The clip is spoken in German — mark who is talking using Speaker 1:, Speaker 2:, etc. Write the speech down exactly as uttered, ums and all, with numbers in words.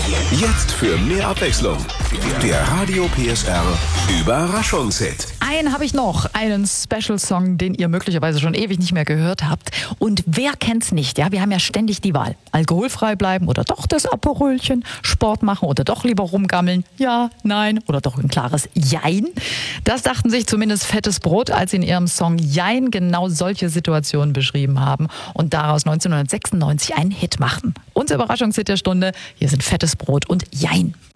Speaker 1: Jetzt für mehr Abwechslung. Der Radio P S R Überraschungshit.
Speaker 2: Einen habe ich noch, einen Special-Song, den ihr möglicherweise schon ewig nicht mehr gehört habt. Und wer kennt's nicht? Ja, wir haben ja ständig die Wahl. Alkoholfrei bleiben oder doch das Aperolchen, Sport machen oder doch lieber rumgammeln. Ja, nein oder doch ein klares Jein. Das dachten sich zumindest Fettes Brot, als sie in ihrem Song Jein genau solche Situationen beschrieben haben und daraus neunzehnhundertsechsundneunzig einen Hit machten. Unser Überraschungshit der Stunde, hier sind Fettes Brot und Jein.